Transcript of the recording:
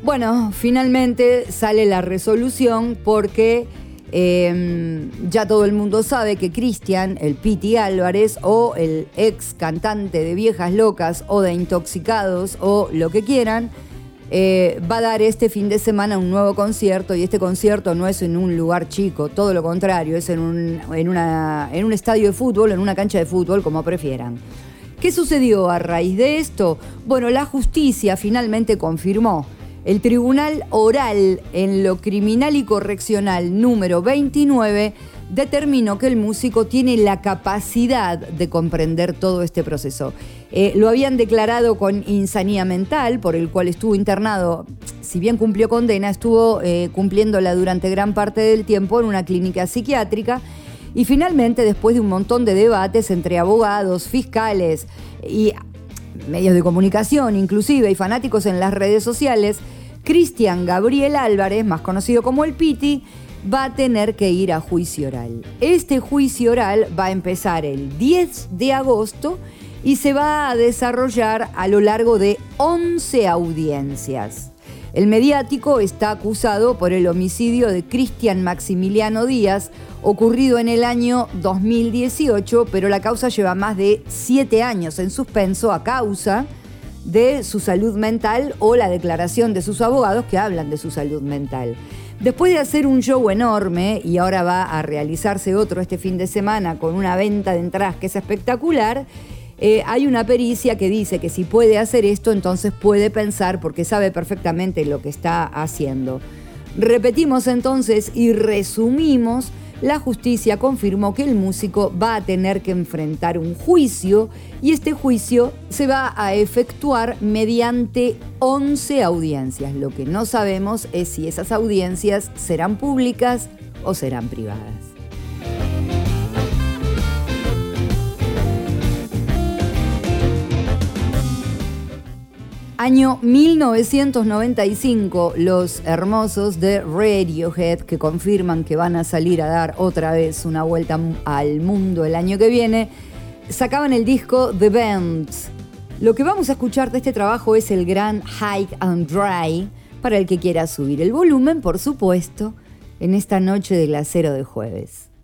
Bueno, finalmente sale la resolución porque ya todo el mundo sabe que Cristian, el Piti Álvarez, o el ex cantante de Viejas Locas o de Intoxicados o lo que quieran, va a dar este fin de semana un nuevo concierto, y este concierto no es en un lugar chico, todo lo contrario, es en un estadio de fútbol, en una cancha de fútbol, como prefieran. ¿Qué sucedió a raíz de esto? Bueno, la justicia finalmente confirmó. El Tribunal Oral en lo Criminal y Correccional número 29 determinó que el músico tiene la capacidad de comprender todo este proceso. Lo habían declarado con insanía mental, por el cual estuvo internado. Si bien cumplió condena, estuvo cumpliéndola durante gran parte del tiempo en una clínica psiquiátrica. Y finalmente, después de un montón de debates entre abogados, fiscales y medios de comunicación inclusive, y fanáticos en las redes sociales, Cristian Gabriel Álvarez, más conocido como el Piti, va a tener que ir a juicio oral. Este juicio oral va a empezar el 10 de agosto y se va a desarrollar a lo largo de 11 audiencias. El mediático está acusado por el homicidio de Cristian Maximiliano Díaz, ocurrido en el año 2018, pero la causa lleva más de 7 años en suspenso a causa de su salud mental o la declaración de sus abogados que hablan de su salud mental. Después de hacer un show enorme, y ahora va a realizarse otro este fin de semana con una venta de entradas que es espectacular, hay una pericia que dice que si puede hacer esto, entonces puede pensar, porque sabe perfectamente lo que está haciendo. Repetimos entonces y resumimos. La justicia confirmó que el músico va a tener que enfrentar un juicio, y este juicio se va a efectuar mediante 11 audiencias. Lo que no sabemos es si esas audiencias serán públicas o serán privadas. Año 1995, los hermosos de Radiohead, que confirman que van a salir a dar otra vez una vuelta al mundo el año que viene, sacaban el disco The Band. Lo que vamos a escuchar de este trabajo es el gran High and Dry, para el que quiera subir el volumen, por supuesto, en esta noche de Glasero de jueves.